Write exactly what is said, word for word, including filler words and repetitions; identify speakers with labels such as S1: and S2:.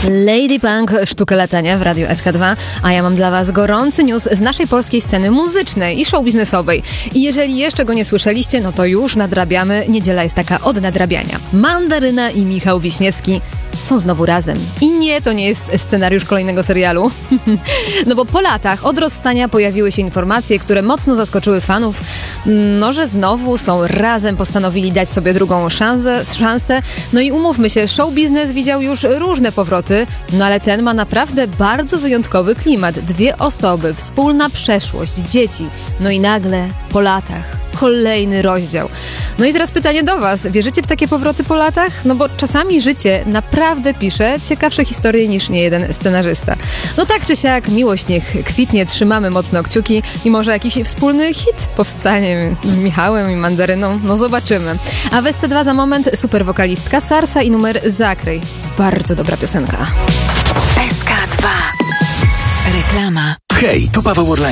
S1: Lady Punk, sztuka latania w Radiu S K dwa, a ja mam dla was gorący news z naszej polskiej sceny muzycznej i show biznesowej. I jeżeli jeszcze go nie słyszeliście, no to już nadrabiamy. Niedziela jest taka od nadrabiania. Mandaryna i Michał Wiśniewski są znowu razem. I nie, to nie jest scenariusz kolejnego serialu. No bo po latach od rozstania pojawiły się informacje, które mocno zaskoczyły fanów, no że znowu są razem, postanowili dać sobie drugą szansę, szansę. No i umówmy się, show biznes widział już różne powroty, no ale ten ma naprawdę bardzo wyjątkowy klimat. Dwie osoby, wspólna przeszłość, dzieci, no i nagle po latach kolejny rozdział. No i teraz pytanie do was. Wierzycie w takie powroty po latach? No bo czasami życie naprawdę pisze ciekawsze historie niż niejeden scenarzysta. No tak czy siak, miłość niech kwitnie, trzymamy mocno kciuki i może jakiś wspólny hit powstanie z Michałem i Mandaryną. No zobaczymy. A w S C dwa za moment super wokalistka Sarsa i numer Zakryj. Bardzo dobra piosenka.
S2: S K dwa. Reklama.
S3: Hej, tu Paweł Orlański.